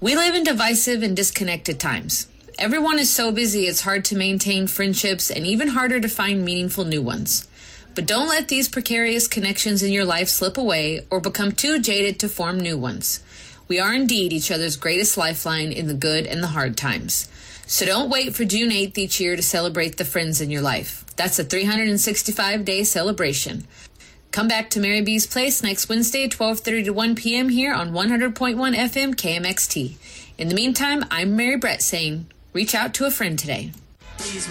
We live in divisive and disconnected times. Everyone is so busy it's hard to maintain friendships and even harder to find meaningful new ones. But don't let these precarious connections in your life slip away or become too jaded to form new ones. We are indeed each other's greatest lifeline in the good and the hard times. So don't wait for June 8th each year to celebrate the friends in your life. That's a 365-day celebration. Come back to Mary B's Place next Wednesday, 12:30 to 1 p.m. here on 100.1 FM KMXT. In the meantime, I'm Mary Brett saying, reach out to a friend today. Please